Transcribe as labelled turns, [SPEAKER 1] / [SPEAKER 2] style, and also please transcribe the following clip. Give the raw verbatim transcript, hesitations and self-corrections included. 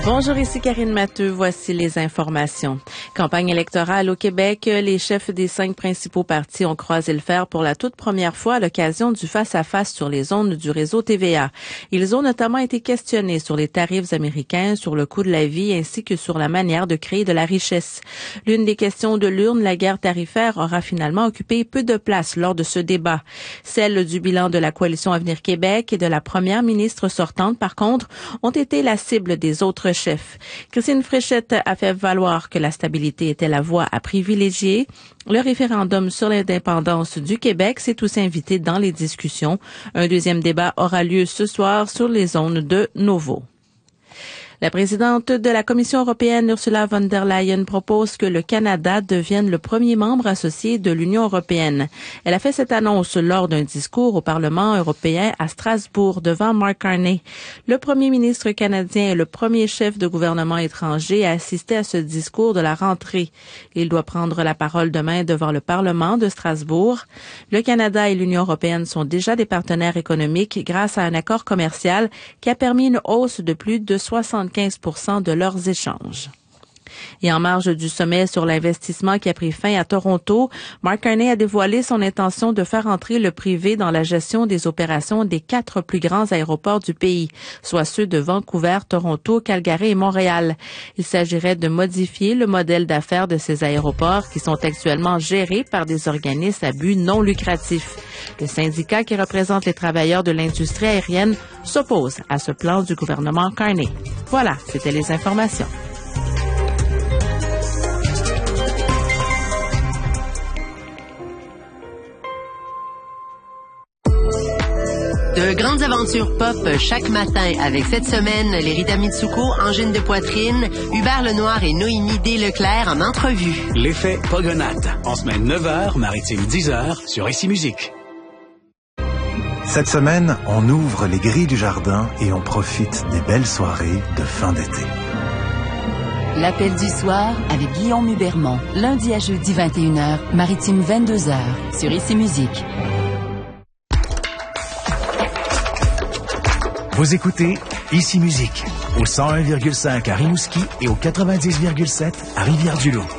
[SPEAKER 1] Bonjour, ici Karine Matteux. Voici les informations. Campagne électorale au Québec. Les chefs des cinq principaux partis ont croisé le fer pour la toute première fois à l'occasion du face-à-face sur les ondes du réseau T V A. Ils ont notamment été questionnés sur les tarifs américains, sur le coût de la vie ainsi que sur la manière de créer de la richesse. L'une des questions de l'urne, la guerre tarifaire, aura finalement occupé peu de place lors de ce débat. Celle du bilan de la coalition Avenir Québec et de la première ministre sortante, par contre, ont été la cible des autres chef. Christine Fréchette a fait valoir que la stabilité était la voie à privilégier. Le référendum sur l'indépendance du Québec s'est aussi invité dans les discussions. Un deuxième débat aura lieu ce soir sur les zones de Novo. La présidente de la Commission européenne, Ursula von der Leyen, propose que le Canada devienne le premier membre associé de l'Union européenne. Elle a fait cette annonce lors d'un discours au Parlement européen à Strasbourg devant Mark Carney. Le premier ministre canadien est le premier chef de gouvernement étranger à assister à ce discours de la rentrée. Il doit prendre la parole demain devant le Parlement de Strasbourg. Le Canada et l'Union européenne sont déjà des partenaires économiques grâce à un accord commercial qui a permis une hausse de plus de soixante-quinze pour cent de leurs échanges. Et en marge du sommet sur l'investissement qui a pris fin à Toronto, Mark Carney a dévoilé son intention de faire entrer le privé dans la gestion des opérations des quatre plus grands aéroports du pays, soit ceux de Vancouver, Toronto, Calgary et Montréal. Il s'agirait de modifier le modèle d'affaires de ces aéroports qui sont actuellement gérés par des organismes à but non lucratif. Le syndicat qui représente les travailleurs de l'industrie aérienne s'oppose à ce plan du gouvernement Carney. Voilà, c'était les informations.
[SPEAKER 2] De grandes aventures pop chaque matin avec cette semaine les Rita Mitsuko, Angine de Poitrine, Hubert Lenoir et Noémie D. Leclerc en entrevue.
[SPEAKER 3] L'effet Pogonate, en semaine neuf heures, maritime dix heures, sur Ici Musique.
[SPEAKER 4] Cette semaine, on ouvre les grilles du jardin et on profite des belles soirées de fin d'été.
[SPEAKER 5] L'appel du soir avec Guillaume Hubermont, lundi à jeudi vingt et une heures, maritime vingt-deux heures, sur Ici Musique.
[SPEAKER 6] Vous écoutez Ici Musique, au cent un virgule cinq à Rimouski et au quatre-vingt-dix virgule sept à Rivière-du-Loup.